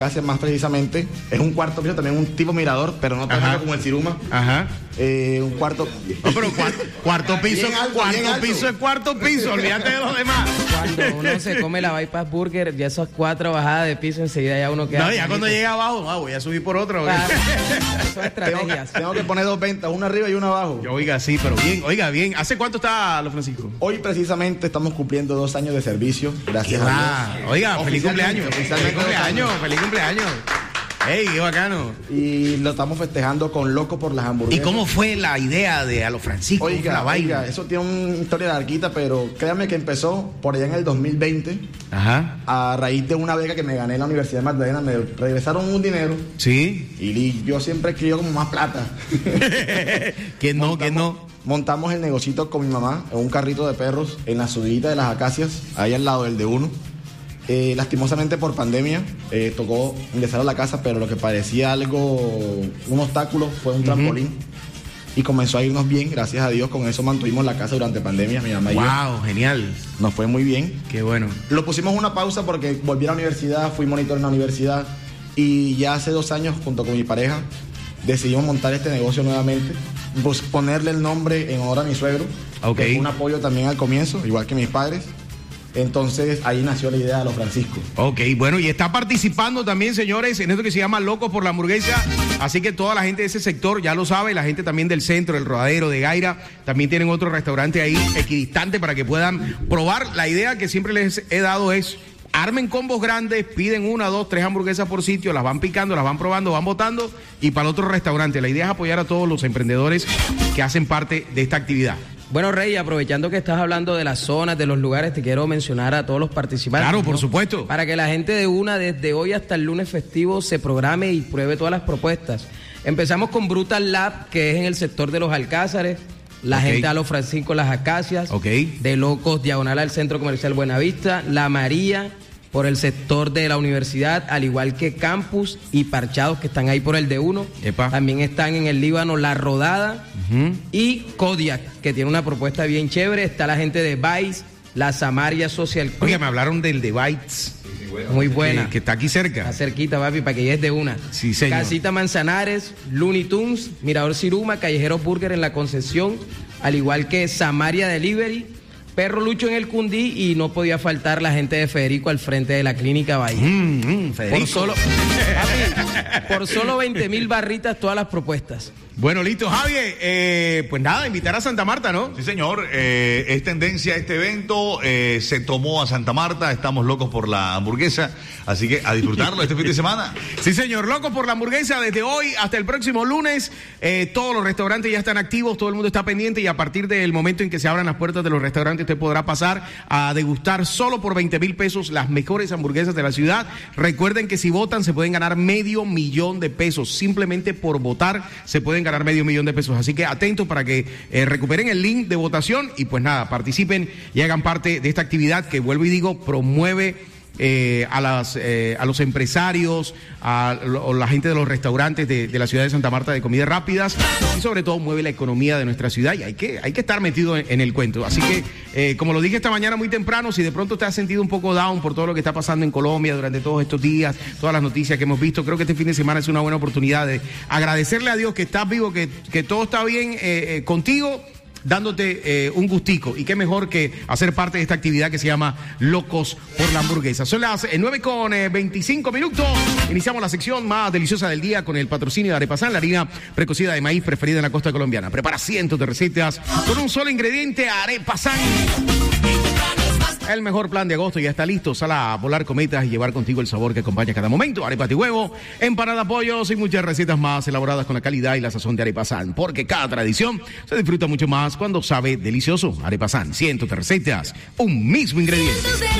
Más precisamente, es un cuarto piso, también un tipo mirador, pero no tan alto como el Siruma. Ajá. Un cuarto. No, pero cuarto piso, alto, piso es cuarto piso, olvídate de los demás. Cuando uno se come la Bypass Burger, ya esas 4 bajadas de piso, enseguida ya uno queda. No, ya cuando llega abajo, voy a subir por otro. Son estrategias. Tengo que poner 2 ventas, una arriba y una abajo. Oiga, sí, pero bien, oiga, bien. ¿Hace cuánto está Los Francisco? Hoy precisamente estamos cumpliendo 2 años de servicio, gracias a Dios. Oiga, feliz cumpleaños. Feliz cumpleaños. ¡Ey, qué bacano! Y lo estamos festejando con Loco por las Hamburguesas. ¿Y cómo fue la idea de A Los Francisco? Oiga, eso tiene una historia larguita, pero créame que empezó por allá en el 2020. Ajá. A raíz de una beca que me gané en la Universidad de Magdalena, me regresaron un dinero. Sí. Y yo siempre quería como más plata. ¿Quién no? Montamos el negocito con mi mamá en un carrito de perros en la subidita de las Acacias, ahí al lado del D1. Lastimosamente por pandemia tocó ingresar a la casa, pero lo que parecía un obstáculo fue un trampolín y comenzó a irnos bien, gracias a Dios. Con eso mantuvimos la casa durante pandemia, mi mamá y yo. ¡Wow! Genial. Nos fue muy bien. Qué bueno. Lo pusimos una pausa porque volví a la universidad, fui monitor en la universidad y ya hace 2 años junto con mi pareja decidimos montar este negocio nuevamente, pues ponerle el nombre en honor a mi suegro, que fue un apoyo también al comienzo, igual que mis padres. Entonces ahí nació la idea de Los Francisco. Ok, bueno, y está participando también, señores, en esto que se llama Locos por la Hamburguesa. Así que toda la gente de ese sector ya lo sabe, la gente también del centro, del Rodadero, de Gaira, también tienen otro restaurante ahí equidistante para que puedan probar. La idea que siempre les he dado es: armen combos grandes, piden 1, 2, 3 hamburguesas por sitio, las van picando, las van probando, van botando y para el otro restaurante. La idea es apoyar a todos los emprendedores que hacen parte de esta actividad. Bueno, Rey, aprovechando que estás hablando de las zonas, de los lugares, te quiero mencionar a todos los participantes. Claro, por supuesto. Para que la gente de una, desde hoy hasta el lunes festivo, se programe y pruebe todas las propuestas. Empezamos con Brutal Lab, que es en el sector de los Alcázares. La gente a Los Francisco, Las Acacias. De Locos, diagonal al Centro Comercial Buenavista. La María, por el sector de la universidad, al igual que Campus y Parchados, que están ahí por el D1. También están en el Líbano La Rodada y Kodiak, que tiene una propuesta bien chévere. Está la gente de Vice, la Samaria Social Club. Oye, me hablaron del de Bites. Muy buena. Que está aquí cerca. Está cerquita, papi, para que llegues de una. Sí, señor. Casita Manzanares, Looney Tunes, Mirador Siruma, Callejero Burger en la Concepción, al igual que Samaria Delivery, Perro Lucho en el Cundí, y no podía faltar la gente de Federico al frente de la Clínica Bahía. Federico. Por solo 20,000 barritas todas las propuestas. Bueno, listo, Javier. Pues nada, invitar a Santa Marta, ¿no? Sí, señor. Es tendencia este evento. Se tomó a Santa Marta. Estamos locos por la hamburguesa. Así que a disfrutarlo este fin de semana. Sí, señor. Locos por la hamburguesa desde hoy hasta el próximo lunes. Todos los restaurantes ya están activos. Todo el mundo está pendiente. Y a partir del momento en que se abran las puertas de los restaurantes, usted podrá pasar a degustar solo por 20,000 pesos las mejores hamburguesas de la ciudad. Recuerden que si votan se pueden ganar $500,000. Simplemente por votar se pueden ganar $500,000 de pesos. Así que atentos para que recuperen el link de votación y pues nada, participen y hagan parte de esta actividad que, vuelvo y digo, promueve a los empresarios, a la gente de los restaurantes de la ciudad de Santa Marta de comidas rápidas, y sobre todo mueve la economía de nuestra ciudad, y hay que estar metido en el cuento. Así que, como lo dije esta mañana muy temprano, si de pronto te has sentido un poco down por todo lo que está pasando en Colombia durante todos estos días, todas las noticias que hemos visto, creo que este fin de semana es una buena oportunidad de agradecerle a Dios que estás vivo, que todo está bien contigo, dándote un gustico. Y qué mejor que hacer parte de esta actividad que se llama Locos por la Hamburguesa. Son las 9:25. Iniciamos la sección más deliciosa del día con el patrocinio de Arepasán, la harina precocida de maíz preferida en la costa colombiana. Prepara cientos de recetas con un solo ingrediente: Arepasán. El mejor plan de agosto ya está listo. Sal a volar cometas y llevar contigo el sabor que acompaña cada momento. Arepa de huevo, empanada, pollos y muchas recetas más elaboradas con la calidad y la sazón de Arepasán. Porque cada tradición se disfruta mucho más cuando sabe delicioso. Arepasán, cientos de recetas, un mismo ingrediente.